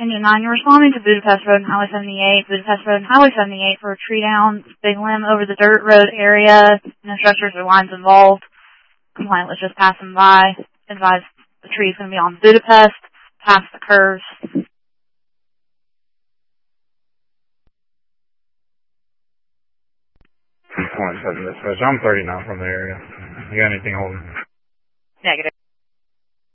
Indian 9, you're responding to Budapest Road and Highway 78. Budapest Road and Highway 78 for a tree down, big limb over the dirt road area. No structures or lines involved. Complaint was just passing by. Advised the tree is going to be on Budapest, past the curves. I'm 39 from the area. You got anything holding? Negative.